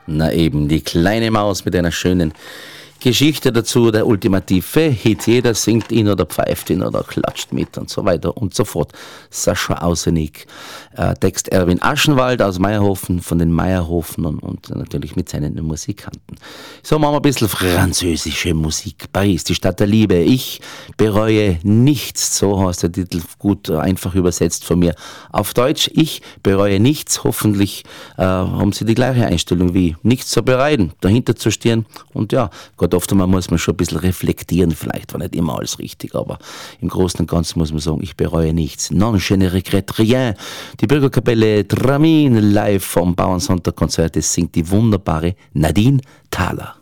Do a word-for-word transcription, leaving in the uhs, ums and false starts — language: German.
Na eben, die kleine Maus mit einer schönen Geschichte dazu, der ultimative Hit. Jeder singt ihn oder pfeift ihn oder klatscht mit und so weiter und so fort. Sascha Ausenig, äh, Text Erwin Aschenwald aus Meierhofen, von den Meierhofen und, und natürlich mit seinen Musikanten. So machen wir ein bisschen französische Musik. Paris, die Stadt der Liebe. Ich bereue nichts, so heißt der Titel, gut einfach übersetzt von mir. Auf Deutsch, ich bereue nichts. Hoffentlich äh, haben Sie die gleiche Einstellung wie nichts zu bereuen, dahinter zu stehen und ja, Gott, oft einmal muss man schon ein bisschen reflektieren, vielleicht war nicht immer alles richtig, aber im Großen und Ganzen muss man sagen, ich bereue nichts. Non, je ne regrette rien. Die Bürgerkapelle Dramin live vom Bauernsonntag-Konzert, es singt die wunderbare Nadine Thaler.